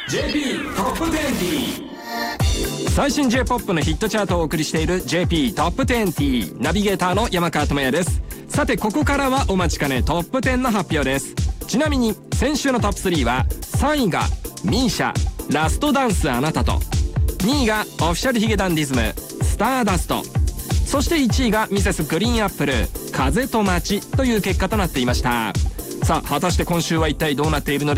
JP トップ20。最新 J-POP のヒットチャートをお送りしている JP トップ20。ナビゲーターの山川智也です。さてここからはお待ちかねトップ10の発表です。ちなみに先週のトップ3は3位が MISIA ラストダンスあなたと、2位がオフィシャルヒゲダンディズムスターダスト、そして1位がミセスグリーンアップル風と街という結果となっていました。さあ果たして今週は一体どうなっているので